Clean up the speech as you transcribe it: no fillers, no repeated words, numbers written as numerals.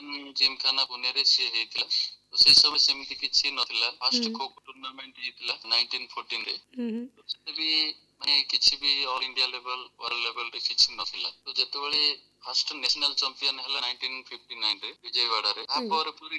जिमखाना पुणे रे से हेतिला तो से सब सेमिति किछि नथिला फर्स्ट खो टूर्नामेंट हेतिला 1914 रे तो से भी माने किछि भी all India level world level रे किछि नथिला तो जेतबेले फर्स्ट नेशनल चैंपियन हला 1959 रे विजयवाड़ा रे आ पर पूरी